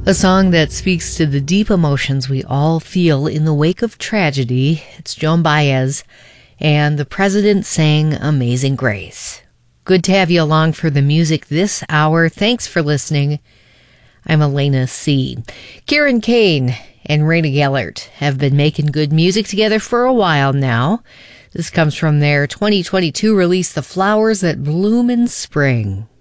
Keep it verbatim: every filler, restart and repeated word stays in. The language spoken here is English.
A song that speaks to the deep emotions we all feel in the wake of tragedy. It's Joan Baez, and the President sang Amazing Grace. Good to have you along for the music this hour. Thanks for listening. I'm Elena C. Kieran Kane and Raina Gellert have been making good music together for a while now. This comes from their twenty twenty-two release, The Flowers That Bloom in Spring.